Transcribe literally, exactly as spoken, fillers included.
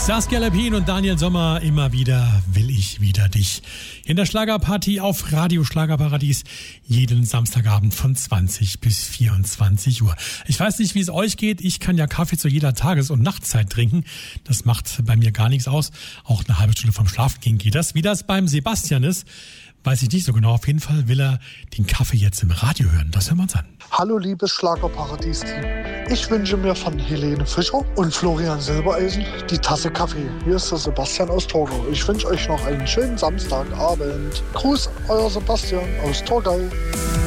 Saskia Lepin und Daniel Sommer, immer wieder will ich wieder dich. In der Schlagerparty auf Radio Schlagerparadies, jeden Samstagabend von zwanzig bis vierundzwanzig Uhr. Ich weiß nicht, wie es euch geht. Ich kann ja Kaffee zu jeder Tages- und Nachtzeit trinken. Das macht bei mir gar nichts aus. Auch eine halbe Stunde vom Schlafengehen geht das. Wie das beim Sebastian ist, weiß ich nicht so genau. Auf jeden Fall will er den Kaffee jetzt im Radio hören. Das hören wir uns an. Hallo liebes Schlagerparadies-Team. Ich wünsche mir von Helene Fischer und Florian Silbereisen die Tasse Kaffee. Hier ist der Sebastian aus Torgau. Ich wünsche euch noch einen schönen Samstagabend. Gruß, euer Sebastian aus Torgau.